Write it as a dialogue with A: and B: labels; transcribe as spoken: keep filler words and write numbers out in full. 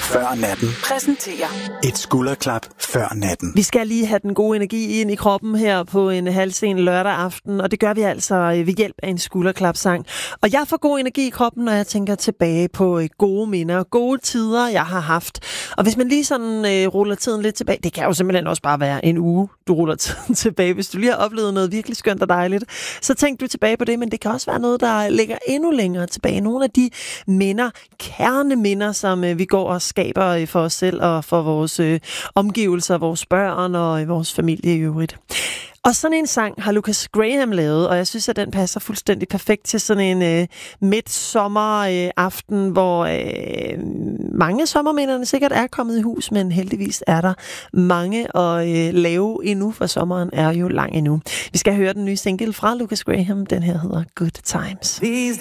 A: før natten.
B: Præsenterer
A: Et skulderklap før natten.
C: Vi skal lige have den gode energi ind i kroppen her på en halvsen lørdag aften, og det gør vi altså ved hjælp af en skulderklapsang. Og jeg får god energi i kroppen, når jeg tænker tilbage på gode minder, gode tider, jeg har haft. Og hvis man lige sådan øh, ruller tiden lidt tilbage, det kan jo simpelthen også bare være en uge, du ruller tiden tilbage. Hvis du lige har oplevet noget virkelig skønt og dejligt, så tænk du tilbage på det, men det kan også være noget, der ligger endnu længere tilbage. Nogle af de minder, kerneminder, som øh, vi går og skaber øh, for os selv og for vores øh, omgivelser, vores børn og øh, vores familie i øvrigt. Og sådan en sang har Lucas Graham lavet, og jeg synes, at den passer fuldstændig perfekt til sådan en øh, midtsommeraften, øh, hvor øh, mange sommerminderne sikkert er kommet i hus, men heldigvis er der mange at øh, lave endnu, for sommeren er jo lang endnu. Vi skal høre den nye single fra Lucas Graham. Den her hedder Good Times.